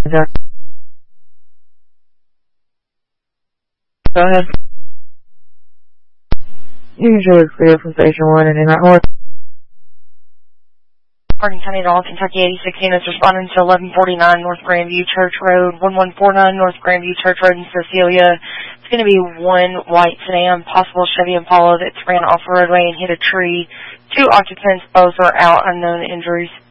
Go ahead. Usually clear from Station 1 and in that horse. Hardin County, Dallas, Kentucky, 86 units responding to 1149 North Grandview Church Road, 1149 North Grandview Church Road in Cecilia. It's going to be one white sedan, possible Chevy Impala that's ran off the roadway and hit a tree. 2 occupants, both are out, unknown injuries.